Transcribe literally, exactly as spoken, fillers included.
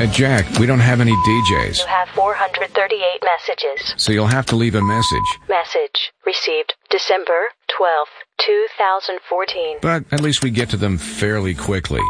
Uh, Jack, we don't have any D Js. You have four hundred thirty-eight messages. So you'll have to leave a message. Message received December twelfth, two thousand fourteen. But at least we get to them fairly quickly.